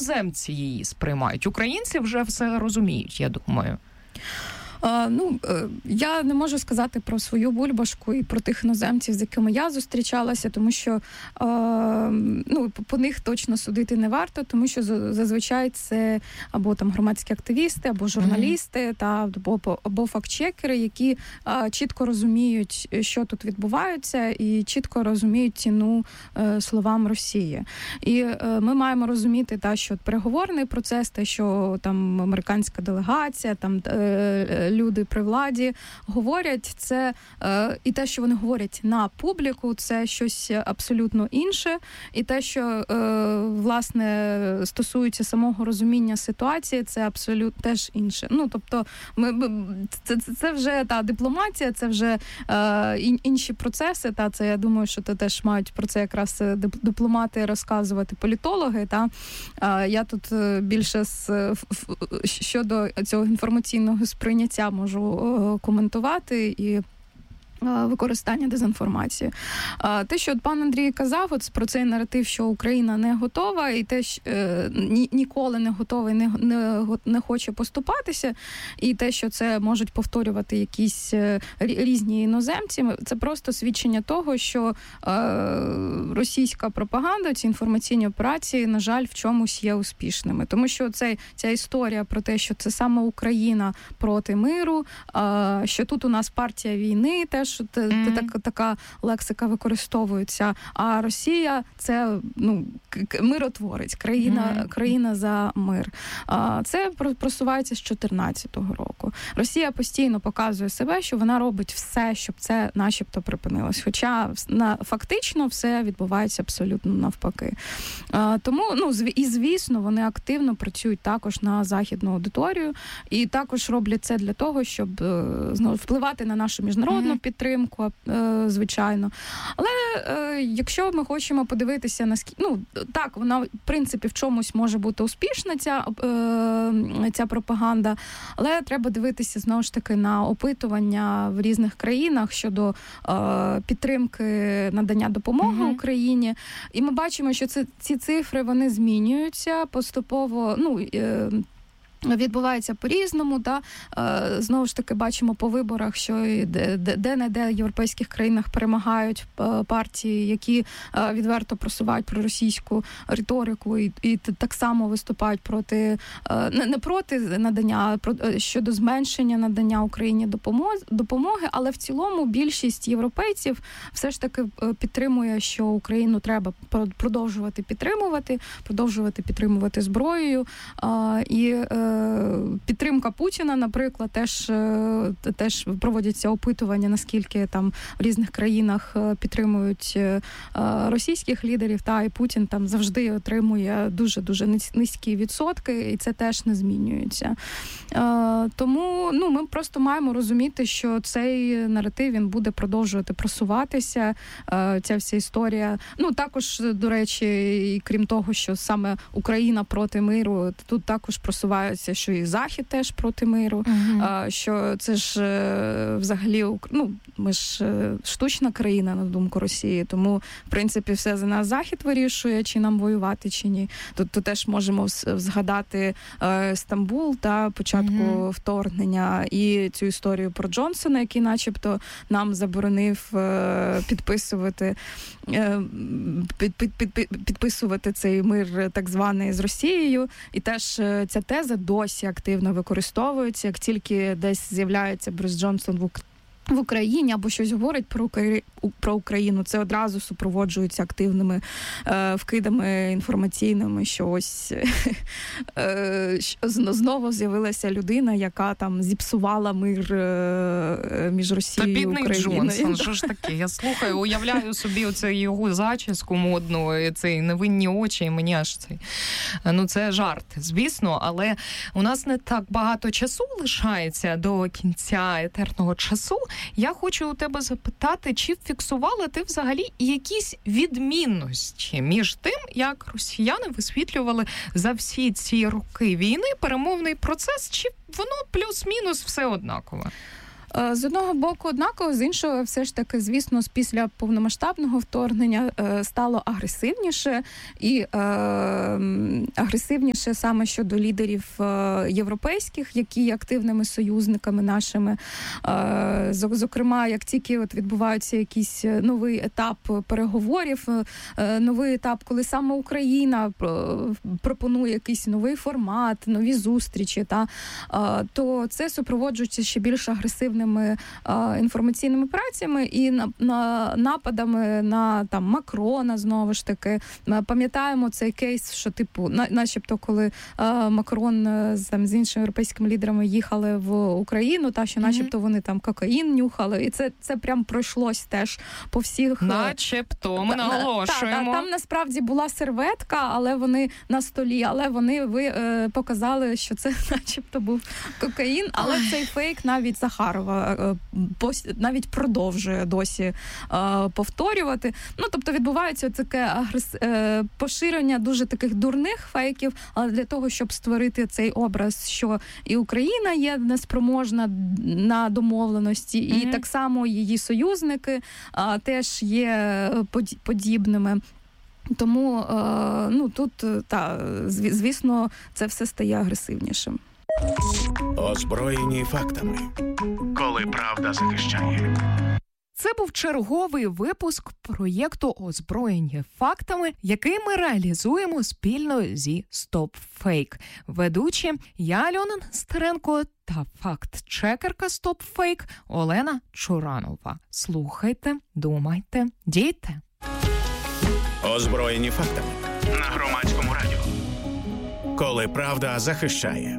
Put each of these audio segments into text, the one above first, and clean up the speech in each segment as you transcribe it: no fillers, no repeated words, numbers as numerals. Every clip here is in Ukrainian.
іноземці її сприймають? Українці вже все розуміють, я думаю. Я не можу сказати про свою бульбашку і про тих іноземців, з якими я зустрічалася, тому що по них точно судити не варто, тому що зазвичай це або там громадські активісти, або журналісти, або фактчекери, які чітко розуміють, що тут відбувається, і чітко розуміють ціну словам Росії. І ми маємо розуміти, що переговорний процес, те, що там американська делегація, там люди при владі говорять, це і те, що вони говорять на публіку, це щось абсолютно інше. І те, що, власне, стосується самого розуміння ситуації, це абсолютно теж інше. Тобто, це вже та дипломатія, це вже інші процеси. Це, я думаю, що теж мають про це якраз дипломати розказувати, політологи. Я тут більше щодо цього інформаційного сприйняття можу коментувати і використання дезінформації. Те, що пан Андрій казав, про цей наратив, що Україна не готова, і те, що ніколи не готова і не хоче поступатися, і те, що це можуть повторювати якісь різні іноземці, це просто свідчення того, що російська пропаганда, ці інформаційні операції, на жаль, в чомусь є успішними. Тому що ця історія про те, що це саме Україна проти миру, що тут у нас партія війни, теж така лексика використовується, а Росія – це миротворець, країна за мир. Це просувається з 2014 року. Росія постійно показує себе, що вона робить все, щоб це начебто припинилось. Хоча фактично все відбувається абсолютно навпаки. Тому, і звісно, вони активно працюють також на західну аудиторію і також роблять це для того, щоб впливати на нашу міжнародну підтримку, звичайно. Але якщо ми хочемо подивитися, наскільки, так, вона, в принципі, в чомусь може бути успішна, ця пропаганда, але треба дивитися, знову ж таки, на опитування в різних країнах щодо підтримки надання допомоги Україні. І ми бачимо, що ці цифри, вони змінюються поступово, відбувається по-різному, знову ж таки бачимо по виборах, що де-не-де в європейських країнах перемагають партії, які відверто просувають проросійську риторику і так само виступають проти, не проти надання, а щодо зменшення надання Україні допомоги, але в цілому більшість європейців все ж таки підтримує, що Україну треба продовжувати підтримувати зброєю, і підтримка Путіна, наприклад, теж проводяться опитування, наскільки там в різних країнах підтримують російських лідерів, і Путін там завжди отримує дуже-дуже низькі відсотки, і це теж не змінюється. Тому ми просто маємо розуміти, що цей наратив, він буде продовжувати просуватися, ця вся історія. Також, до речі, і крім того, що саме Україна проти миру, тут також просуваються, що і Захід теж проти миру, що це ж взагалі, ми ж штучна країна, на думку Росії, тому, в принципі, все за нас Захід вирішує, чи нам воювати, чи ні. Тут теж можемо згадати Стамбул та початку вторгнення і цю історію про Джонсона, який начебто нам заборонив підписувати цей мир так званий з Росією. І теж ця теза досі активно використовується. Як тільки десь з'являється Борис Джонсон в Україні або щось говорить про Україну, це одразу супроводжується активними вкидами інформаційними, що ось знову з'явилася людина, яка там зіпсувала мир між Росією і Україною. Та бідний Джонсон, що ж таке? Я слухаю, уявляю собі оце його зачіску модну, цей невинні очі, і мені аж цей... це жарт, звісно, але у нас не так багато часу лишається до кінця етерного часу. Я хочу у тебе запитати, чи фіксувала ти взагалі якісь відмінності між тим, як росіяни висвітлювали за всі ці роки війни перемовний процес, чи воно плюс-мінус все однаково? З одного боку однаково, з іншого все ж таки, звісно, після повномасштабного вторгнення стало агресивніше і агресивніше саме щодо лідерів європейських, які є активними союзниками нашими. Зокрема, як тільки відбуваються якийсь новий етап переговорів, новий етап, коли саме Україна пропонує якийсь новий формат, нові зустрічі, то це супроводжується ще більш агресивними інформаційними працями і нападами на Макрона, знову ж таки. Пам'ятаємо цей кейс, що начебто, коли Макрон з іншими європейськими лідерами їхали в Україну, що начебто вони там кокаїн нюхали, і це прям пройшлось теж по всіх... Начебто, ми наголошуємо. Там насправді була серветка, але вони на столі, але вони показали, що це начебто був кокаїн, але цей фейк навіть Захарова навіть продовжує досі повторювати. Тобто відбувається таке поширення дуже таких дурних фейків, але для того, щоб створити цей образ, що і Україна є неспроможна на домовленості, і так само її союзники теж є подібними. Тому тут, звісно, це все стає агресивнішим. Озброєні фактами. Коли правда захищає. Це був черговий випуск проєкту «Озброєні фактами», який ми реалізуємо спільно зі StopFake. Ведучі я, Альона Нестеренко, та факт-чекерка StopFake Олена Чуранова. Слухайте, думайте, дійте. Озброєні фактами. На Громадському радіо. Коли правда захищає.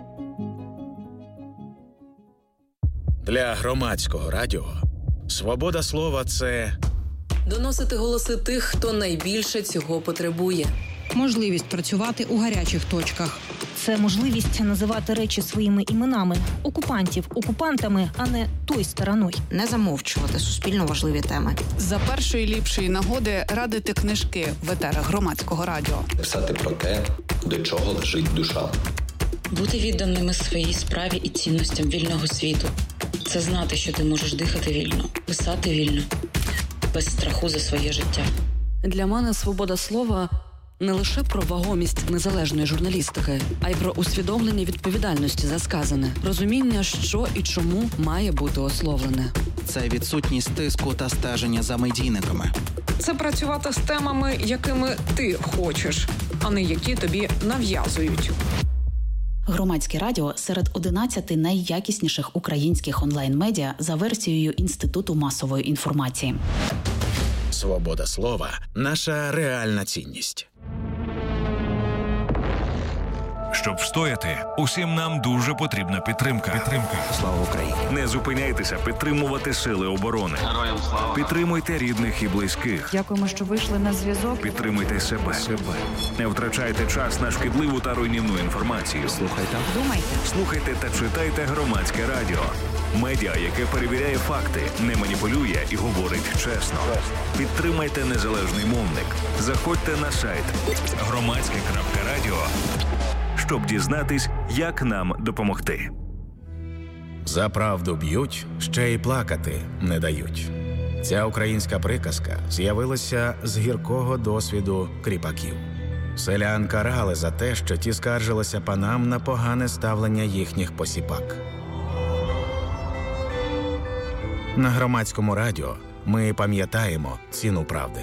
Для Громадського радіо свобода слова – це... доносити голоси тих, хто найбільше цього потребує. Можливість працювати у гарячих точках. Це можливість називати речі своїми іменами. Окупантів окупантами, а не той стороною. Не замовчувати суспільно важливі теми. За першої ліпшої нагоди радити книжки в етерах Громадського радіо. Писати про те, до чого лежить душа. Бути відданими своїй справі і цінностям вільного світу. Це знати, що ти можеш дихати вільно, писати вільно, без страху за своє життя. Для мене свобода слова – не лише про вагомість незалежної журналістики, а й про усвідомлення відповідальності за сказане, розуміння, що і чому має бути ословлене. Це відсутність тиску та стеження за медійниками. Це працювати з темами, якими ти хочеш, а не які тобі нав'язують. Громадське радіо серед 11 найякісніших українських онлайн-медіа за версією Інституту масової інформації. Свобода слова – наша реальна цінність. Щоб встояти, усім нам дуже потрібна підтримка. Слава Україні! Не зупиняйтеся підтримувати сили оборони. Героям слава! Підтримуйте рідних і близьких. Дякуємо, що вийшли на зв'язок. Підтримуйте себе. Не втрачайте час на шкідливу та руйнівну інформацію. Слухайте та читайте Громадське радіо. Медіа, яке перевіряє факти, не маніпулює і говорить чесно. Підтримайте незалежний мовник. Заходьте на сайт громадське.радіо, щоб дізнатись, як нам допомогти. За правду б'ють, ще й плакати не дають. Ця українська приказка з'явилася з гіркого досвіду кріпаків. Селян карали за те, що ті скаржилися панам на погане ставлення їхніх посіпак. На Громадському радіо ми пам'ятаємо ціну правди.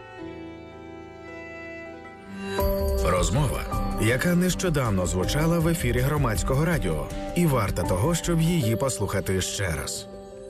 Розмова, яка нещодавно звучала в ефірі Громадського радіо, і варта того, щоб її послухати ще раз.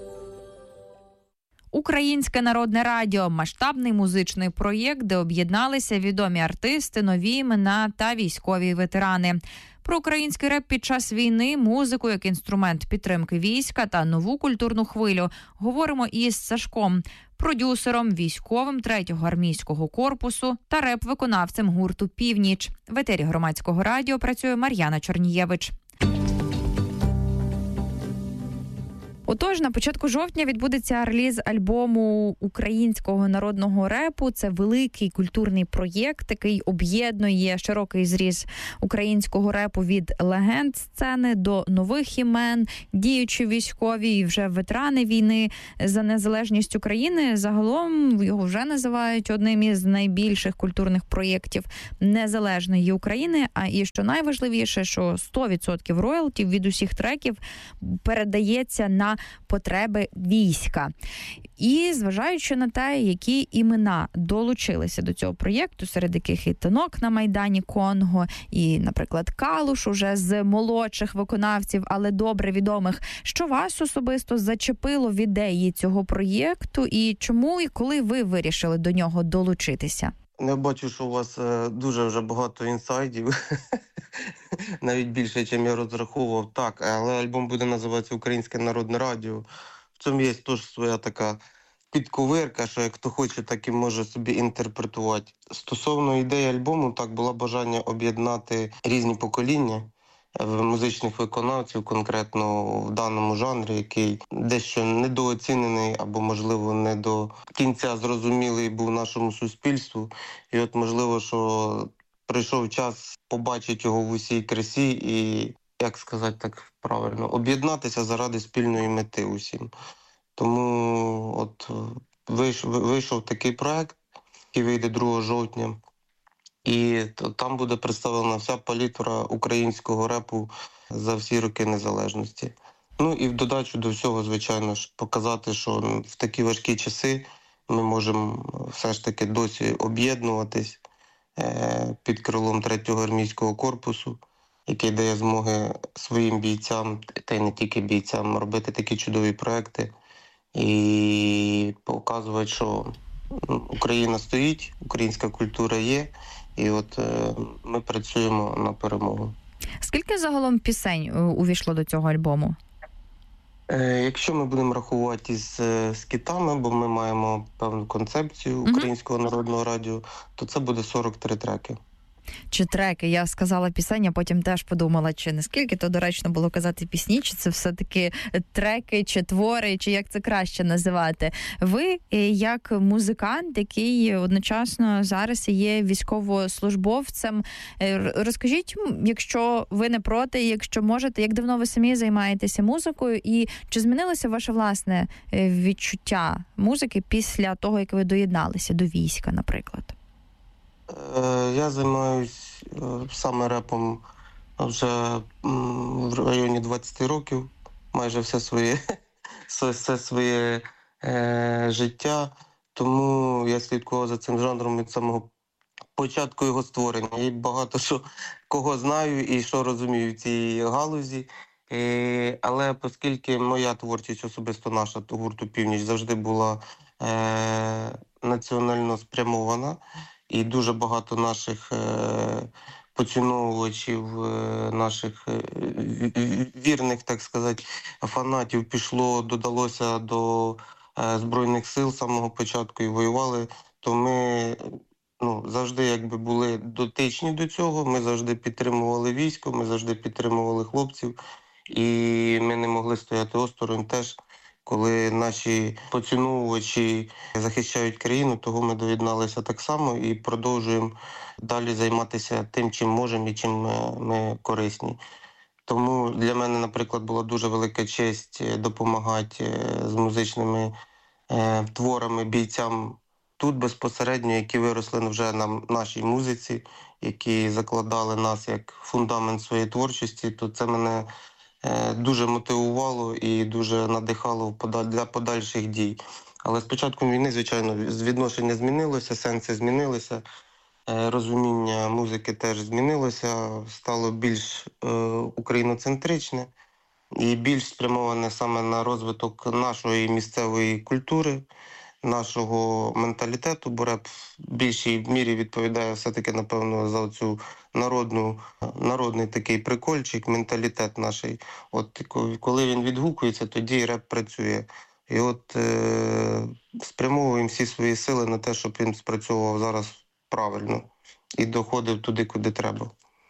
Українське народне радіо – масштабний музичний проєкт, де об'єдналися відомі артисти, нові імена та військові ветерани. Про український реп під час війни, музику як інструмент підтримки війська та нову культурну хвилю говоримо із Сашком, продюсером, військовим 3-го армійського корпусу та реп-виконавцем гурту «Північ». В етері Громадського радіо працює Мар'яна Чорнієвич. Отож, на початку жовтня відбудеться реліз альбому українського народного репу. Це великий культурний проєкт, який об'єднує широкий зріз українського репу від легенд сцени до нових імен, діючі військові і вже ветерани війни за незалежність України. Загалом його вже називають одним із найбільших культурних проєктів незалежної України. А і що найважливіше, що 100% роялтів від усіх треків передається на потреби війська. І зважаючи на те, які імена долучилися до цього проєкту, серед яких і Тинок на Майдані Конго, і, наприклад, Калуш уже з молодших виконавців, але добре відомих, що вас особисто зачепило в ідеї цього проєкту і чому і коли ви вирішили до нього долучитися? Я бачу, що у вас дуже вже багато інсайдів, навіть більше, ніж я розраховував. Так, але альбом буде називатися «Українське народне радіо». В цьому є теж своя така підковирка, що як хто хоче, так і може собі інтерпретувати. Стосовно ідеї альбому, так, було бажання об'єднати різні покоління музичних виконавців, конкретно в даному жанрі, який дещо недооцінений або, можливо, не до кінця зрозумілий був нашому суспільству. І от, можливо, що прийшов час побачити його в усій красі і, як сказати так правильно, об'єднатися заради спільної мети усім. Тому от вийшов такий проект, який вийде 2 жовтня. І там буде представлена вся палітра українського репу за всі роки незалежності. Ну і в додачу до всього, звичайно ж, показати, що в такі важкі часи ми можемо все ж таки досі об'єднуватись під крилом 3-го армійського корпусу, який дає змоги своїм бійцям, та й не тільки бійцям, робити такі чудові проекти і показувати, що Україна стоїть, українська культура є, і от ми працюємо на перемогу. Скільки загалом пісень увійшло до цього альбому? Якщо ми будемо рахувати із скітами, бо ми маємо певну концепцію Українського народного радіо, то це буде 43 треки. Чи треки? Я сказала пісень, а потім теж подумала, чи наскільки то доречно було казати пісні, чи це все-таки треки, чи твори, чи як це краще називати. Ви, як музикант, який одночасно зараз є військовослужбовцем, розкажіть, якщо ви не проти, якщо можете, як давно ви самі займаєтеся музикою, і чи змінилося ваше власне відчуття музики після того, як ви доєдналися до війська, наприклад? Я займаюсь саме репом вже в районі 20 років, майже все своє життя, тому я слідкував за цим жанром від самого початку його створення. І багато що кого знаю і що розумію в цій галузі, але оскільки моя творчість, особисто наша гурту «Північ», завжди була національно спрямована, і дуже багато наших поціновувачів, наших вірних, так сказати, фанатів додалося до Збройних сил з самого початку і воювали, то ми завжди якби були дотичні до цього, ми завжди підтримували військо, ми завжди підтримували хлопців, і ми не могли стояти осторонь теж, коли наші поціновувачі захищають країну, того ми доєдналися так само і продовжуємо далі займатися тим, чим можемо і чим ми корисні. Тому для мене, наприклад, була дуже велика честь допомагати з музичними творами бійцям тут безпосередньо, які виросли вже на нашій музиці, які закладали нас як фундамент своєї творчості, то це мене дуже мотивувало і дуже надихало для подальших дій. Але з початком війни, звичайно, відношення змінилося, сенси змінилися, розуміння музики теж змінилося, стало більш україноцентричне і більш спрямоване саме на розвиток нашої місцевої культури, нашого менталітету, бо реп в більшій мірі відповідає все-таки, напевно, за цю народний такий прикольчик, менталітет наш. От коли він відгукується, тоді реп працює. І от спрямовуємо всі свої сили на те, щоб він спрацьовував зараз правильно і доходив туди, куди треба.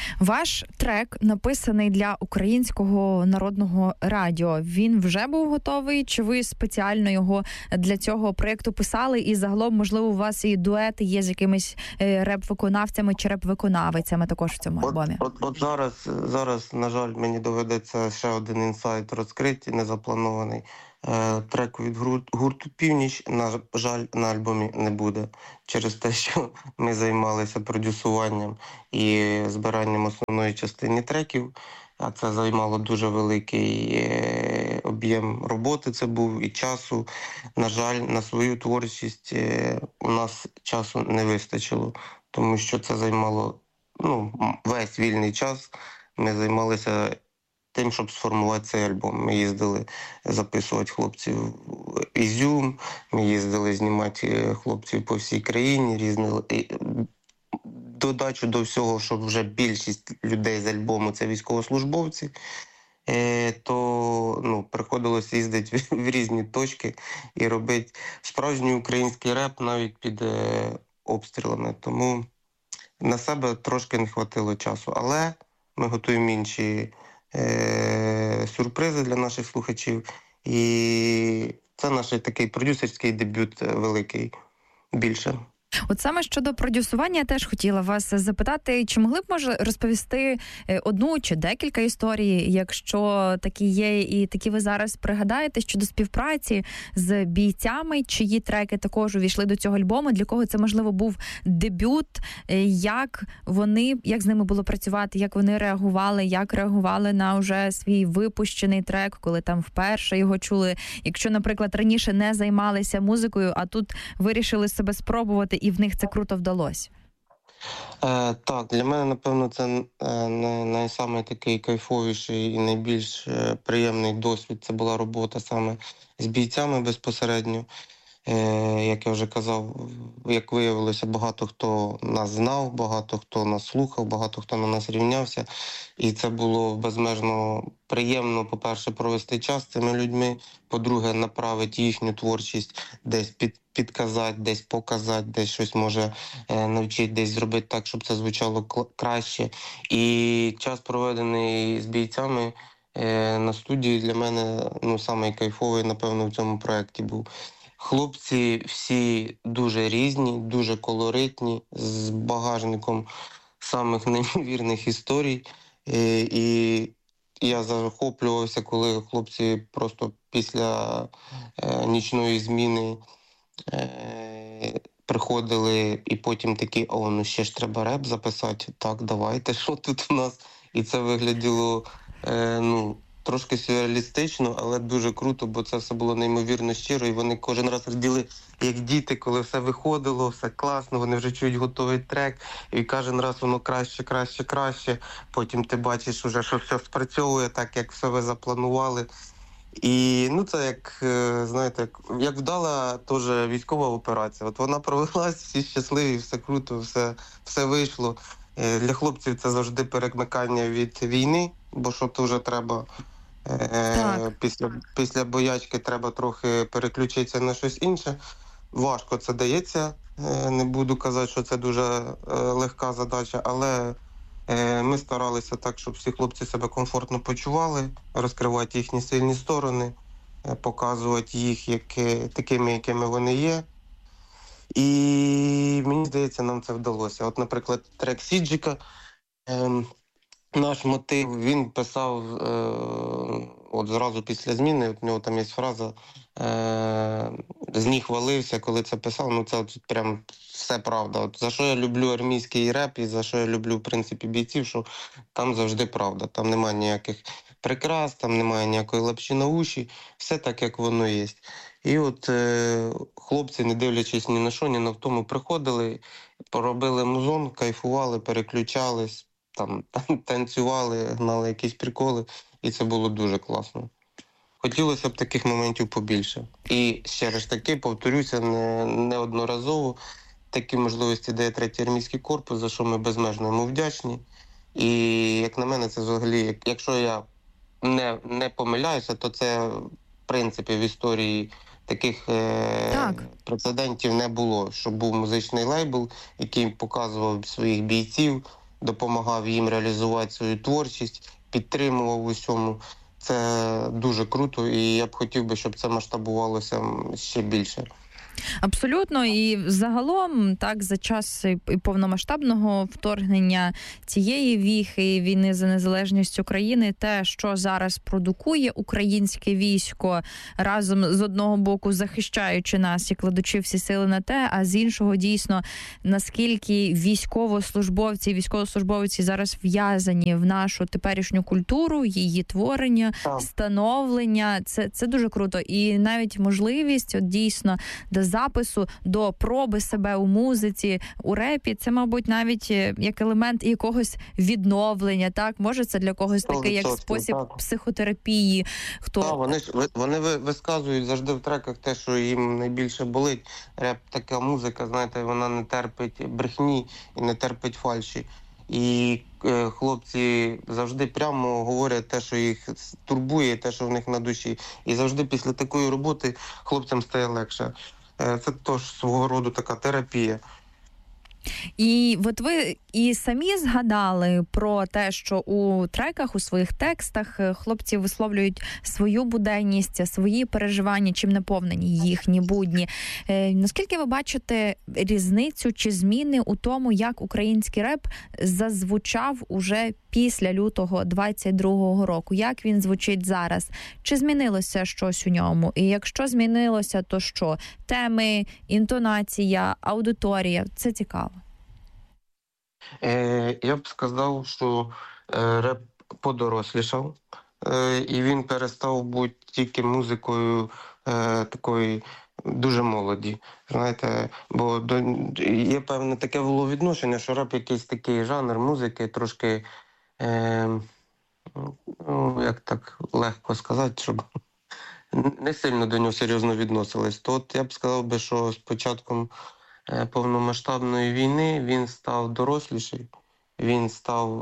Ваш трек написаний для Українського народного радіо. Він вже був готовий? Чи ви спеціально його для цього проєкту писали? І загалом, можливо, у вас і дуети є з якимись реп-виконавцями чи реп-виконавицями також в цьому альбомі? От зараз, на жаль, мені доведеться ще один інсайт розкрити, незапланований. Треку від гурту «Північ», на жаль, на альбомі не буде. Через те, що ми займалися продюсуванням і збиранням основної частини треків, а це займало дуже великий об'єм роботи, це був і часу. На жаль, на свою творчість у нас часу не вистачило, тому що це займало весь вільний час. Ми займалися тим, щоб сформувати цей альбом. Ми їздили записувати хлопців в Ізюм, ми їздили знімати хлопців по всій країні, додачу до всього, що вже більшість людей з альбому – це військовослужбовці, то приходилось їздити в різні точки і робити справжній український реп навіть під обстрілами. Тому на себе трошки не хватило часу. Але ми готуємо інші сюрпризи для наших слухачів. І це наш такий продюсерський дебют великий більше. От саме щодо продюсування, я теж хотіла вас запитати, чи могли б, може, розповісти одну чи декілька історій, якщо такі є, і такі ви зараз пригадаєте, щодо співпраці з бійцями, чиї треки також увійшли до цього альбому, для кого це, можливо, був дебют, як з ними було працювати, як вони реагували на вже свій випущений трек, коли там вперше його чули, якщо, наприклад, раніше не займалися музикою, а тут вирішили себе спробувати, і в них це круто вдалося? Так, для мене, напевно, це найсаме такий кайфовіший і найбільш приємний досвід. Це була робота саме з бійцями безпосередньо. Як я вже казав, як виявилося, багато хто нас знав, багато хто нас слухав, багато хто на нас рівнявся. І це було безмежно приємно, по-перше, провести час з цими людьми, по-друге, направити їхню творчість десь підказати, десь показати, десь щось може навчити, десь зробити так, щоб це звучало краще. І час, проведений з бійцями на студії, для мене самий кайфовий, напевно, в цьому проєкті був. Хлопці всі дуже різні, дуже колоритні, з багажником самих неймовірних історій. І я захоплювався, коли хлопці просто після нічної зміни приходили і потім такі, ще ж треба реп записати, так, давайте, що тут у нас? І це вигляділо, трошки сюрреалістично, але дуже круто, бо це все було неймовірно щиро, і вони кожен раз раділи, як діти, коли все виходило, все класно, вони вже чують готовий трек, і кожен раз воно краще, потім ти бачиш уже, що все спрацьовує так, як все ви запланували. І це як, знаєте, як вдала теж військова операція. От вона провелась, всі щасливі, все круто, все вийшло. Для хлопців це завжди перемикання від війни, бо що то вже треба після боячки треба трохи переключитися на щось інше. Важко це дається, не буду казати, що це дуже легка задача, але ми старалися так, щоб всі хлопці себе комфортно почували, розкривати їхні сильні сторони, показувати їх такими, якими вони є. І мені здається, нам це вдалося. От, наприклад, трек Сіджика, наш мотив, він писав от зразу після зміни, от у нього там є фраза «з ніг валився», коли це писав, це от прям все правда. От за що я люблю армійський реп і за що я люблю, в принципі, бійців, що там завжди правда, там немає ніяких прикрас, там немає ніякої лапші на уші, все так, як воно є. І от хлопці, не дивлячись ні на що, ні на втому, приходили, поробили музон, кайфували, переключались, там танцювали, гнали якісь приколи, і це було дуже класно. Хотілося б таких моментів побільше. І ще раз таки, повторюся, неодноразово, такі можливості дає 3-й армійський корпус, за що ми безмежно йому вдячні. І, як на мене, це взагалі, якщо я не помиляюся, то це, в принципі, в історії таких прецедентів не було, щоб був музичний лейбл, який показував своїх бійців, допомагав їм реалізувати свою творчість, підтримував у всьому. Це дуже круто, і я б хотів би, щоб це масштабувалося ще більше. Абсолютно. І загалом, так, за час і повномасштабного вторгнення цієї віхи, війни за незалежність України, те, що зараз продукує українське військо, разом з одного боку захищаючи нас і кладучи всі сили на те, а з іншого дійсно, наскільки військовослужбовці зараз в'язані в нашу теперішню культуру, її творення, становлення, це дуже круто. І навіть можливість, от дійсно, до запису, до проби себе у музиці, у репі, це, мабуть, навіть як елемент якогось відновлення, так? Може, це для когось такий як спосіб психотерапії. Вони висказують завжди в треках те, що їм найбільше болить. Реп, така музика, знаєте, вона не терпить брехні і не терпить фальші. І хлопці завжди прямо говорять те, що їх турбує, те, що в них на душі. І завжди після такої роботи хлопцям стає легше. Це теж свого роду така терапія. І от ви і самі згадали про те, що у треках, у своїх текстах хлопці висловлюють свою буденність, свої переживання, чим наповнені їхні будні. Наскільки ви бачите різницю чи зміни у тому, як український реп зазвучав уже після лютого 22-го року? Як він звучить зараз? Чи змінилося щось у ньому? І якщо змінилося, то що? Теми, інтонація, аудиторія? Це цікаво. Я б сказав, що реп подорослішав, і він перестав бути тільки музикою такої дуже молоді. Знаєте, бо є певне таке було відношення, що реп якийсь такий жанр музики, трошки, як так легко сказати, щоб не сильно до нього серйозно відносились. То от я б сказав би, що з початком повномасштабної війни він став доросліший, він став...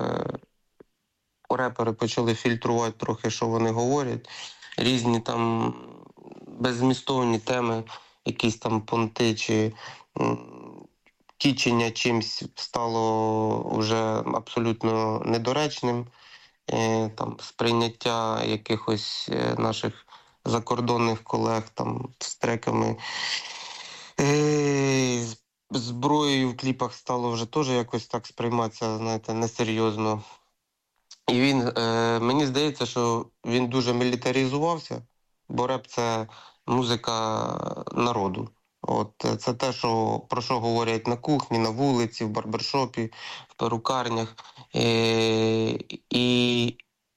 Репери почали фільтрувати трохи, що вони говорять. Різні там беззмістовні теми, якісь там понти чи кічення чимсь стало вже абсолютно недоречним. Там сприйняття якихось наших закордонних колег там з треками. Зброєю в кліпах стало вже теж якось так сприйматися, знаєте, несерйозно. І він, мені здається, що він дуже мілітаризувався, бо реп – це музика народу. От, це те, про що говорять на кухні, на вулиці, в барбершопі, в перукарнях. І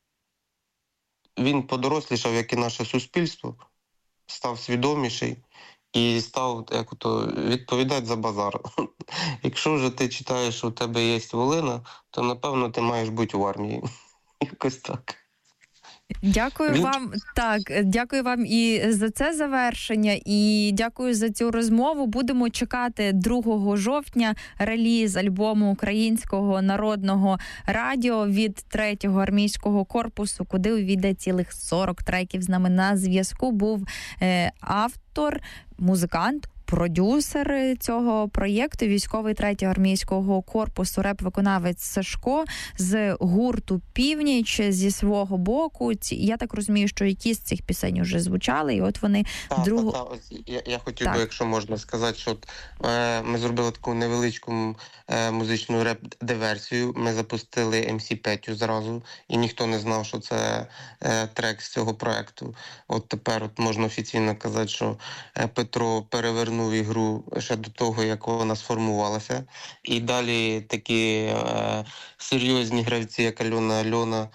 він подорослішав, як і наше суспільство, став свідоміший. І став відповідати за базар. Якщо вже ти читаєш, що у тебе є волина, то, напевно, ти маєш бути в армії. Якось так. Дякую вам. Так, дякую вам і за це завершення, і дякую за цю розмову. Будемо чекати 2 жовтня реліз альбому Українського народного радіо від 3-го армійського корпусу, куди увійде цілих 40 треків. З нами на зв'язку був автор, музикант, продюсер цього проєкту, військовий 3-го армійського корпусу, реп-виконавець Сашко з гурту «Північ» зі свого боку. Я так розумію, що якісь з цих пісень вже звучали, і от вони Я хотів би, якщо можна сказати, що ми зробили таку невеличку музичну реп-диверсію. Ми запустили MC Петю зразу, і ніхто не знав, що це трек з цього проєкту. От тепер можна офіційно казати, що Петро перевернув ігру ще до того, як вона сформувалася. І далі такі серйозні гравці, як Альона,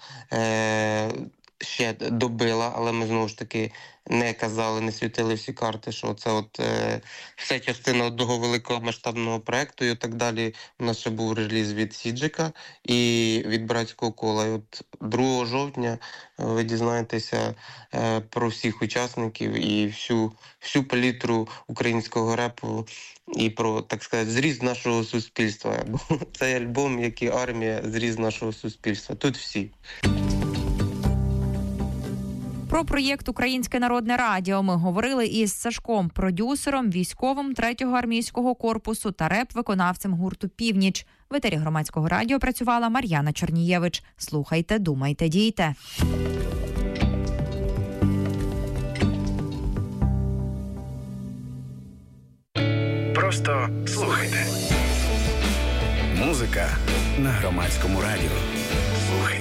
ще добила, але ми знову ж таки не казали, не світили всі карти, що це от все частина одного великого масштабного проєкту, і так далі. У нас ще був реліз від Сіджика і від Братського кола. І от 2 жовтня ви дізнаєтеся про всіх учасників і всю палітру українського репу і про, так сказати, зріз нашого суспільства. Бо цей альбом, як і армія, зріз нашого суспільства. Тут всі. Про проєкт «Українське народне радіо» ми говорили із Сашком, продюсером, військовим 3-го армійського корпусу та реп-виконавцем гурту «Північ». В етері Громадського радіо працювала Мар'яна Чернієвич. Слухайте, думайте, дійте. Просто слухайте. Музика на Громадському радіо. Слухайте.